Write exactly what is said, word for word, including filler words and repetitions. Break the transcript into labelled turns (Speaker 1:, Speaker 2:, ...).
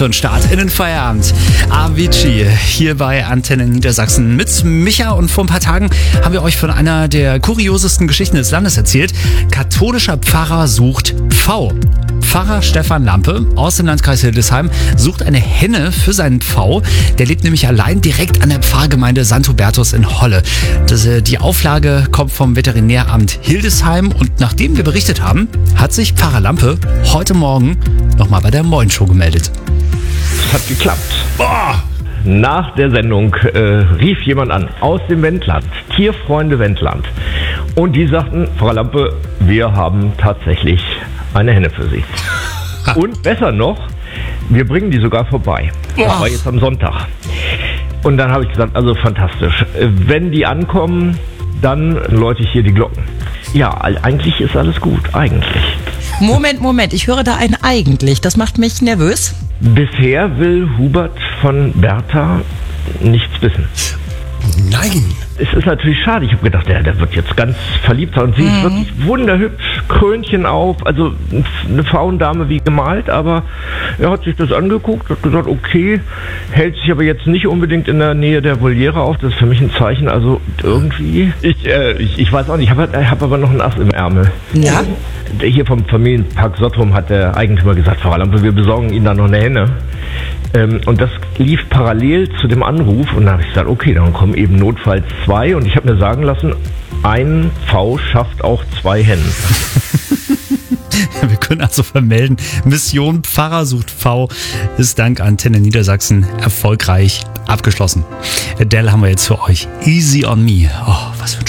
Speaker 1: für den Start in den Feierabend. Avicii hier bei Antenne Niedersachsen mit Micha, und vor ein paar Tagen haben wir euch von einer der kuriosesten Geschichten des Landes erzählt. Katholischer Pfarrer sucht V. Pfarrer Stefan Lampe aus dem Landkreis Hildesheim sucht eine Henne für seinen Pfau. Der lebt nämlich allein direkt an der Pfarrgemeinde Sankt Hubertus in Holle. Das, äh, die Auflage kommt vom Veterinäramt Hildesheim, und nachdem wir berichtet haben, hat sich Pfarrer Lampe heute Morgen nochmal bei der Moin Show gemeldet.
Speaker 2: Es hat geklappt. Boah! Nach der Sendung äh, rief jemand an aus dem Wendland, Tierfreunde Wendland. Und die sagten, Frau Lampe, wir haben tatsächlich eine Henne für Sie. Und besser noch, wir bringen die sogar vorbei. Das war jetzt am Sonntag. Und dann habe ich gesagt, also fantastisch. Wenn die ankommen, dann läute ich hier die Glocken. Ja, eigentlich ist alles gut, eigentlich.
Speaker 3: Moment, Moment, ich höre da ein eigentlich. Das macht mich nervös.
Speaker 2: Bisher will Hubert von Bertha nichts wissen.
Speaker 1: Nein.
Speaker 2: Es ist natürlich schade. Ich habe gedacht, der, der wird jetzt ganz verliebt sein. Und sie mhm. ist wirklich wunderhübsch, Krönchen auf, also eine Frauendame wie gemalt. Aber er hat sich das angeguckt, hat gesagt, okay, hält sich aber jetzt nicht unbedingt in der Nähe der Voliere auf. Das ist für mich ein Zeichen. Also irgendwie, ich, äh, ich, ich weiß auch nicht, ich habe hab aber noch ein Ass im Ärmel.
Speaker 3: Ja.
Speaker 2: Hier vom Familienpark Sottrum hat der Eigentümer gesagt, Frau Lampe, wir besorgen Ihnen da noch eine Henne. Ähm, und das lief parallel zu dem Anruf, und da habe ich gesagt, okay, dann kommen eben notfalls zwei, und ich habe mir sagen lassen, ein V schafft auch zwei Hennen.
Speaker 1: Wir können also vermelden, Mission Pfarrer sucht V ist dank Antenne Niedersachsen erfolgreich abgeschlossen. Adele haben wir jetzt für euch. Easy on me. Oh, was für ein